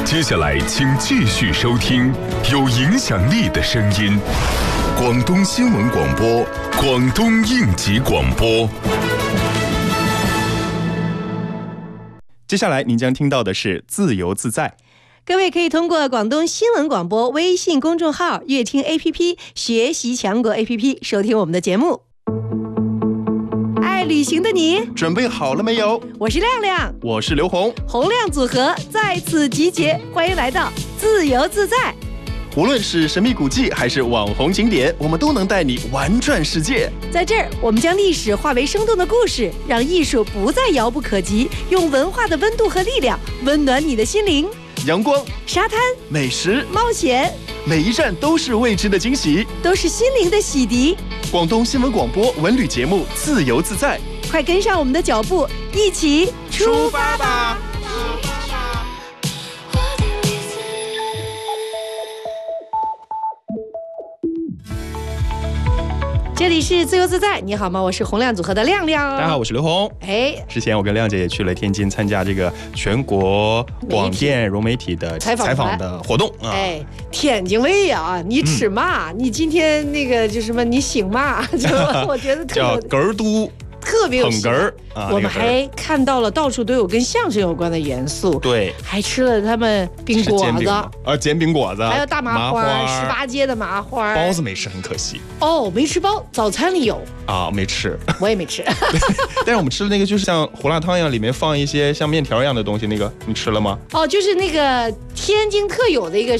接下来，请继续收听有影响力的声音——广东新闻广播、广东应急广播。 接下来您将听到的是自由自在。 各位可以通过广东新闻广播微信公众号、乐听 APP、学习强国 APP 收听我们的节目。爱旅行的你准备好了没有？ 我是亮亮， 我是刘红， 洪亮组合在此集结，欢迎来到自由自在。 无论是神秘古迹还是网红景点，我们都能带你玩转世界。 在这儿，我们将历史化为生动的故事，让艺术不再遥不可及，用文化的温度和力量温暖你的心灵。 阳光、 沙滩、 美食、 冒险， 每一站都是未知的惊喜， 都是心灵的洗涤。 广东新闻广播文旅节目《自由自在》， 快跟上我们的脚步，一起出发吧！这里是自由自在，你好吗？我是洪亮组合的亮亮。 大家好，我是刘红。之前我跟亮姐也去了天津参加这个全国广电融媒体的采访的活动啊。 天津卫啊，你吃嘛？你今天那个就什么？你醒嘛？就我觉得叫哏儿都。 特别有哏儿我们还看到了到处都有跟相声有关的元素， 对， 还吃了他们饼果子， 煎饼果子， 还有大麻花，18街的麻花， 包子没吃，很可惜。 哦，没吃包，早餐里有啊，没吃， 我也没吃。 但是我们吃的那个就是像胡辣汤一样，里面放一些像面条一样的东西，那个你吃了吗？ 哦，就是那个天津特有的一个。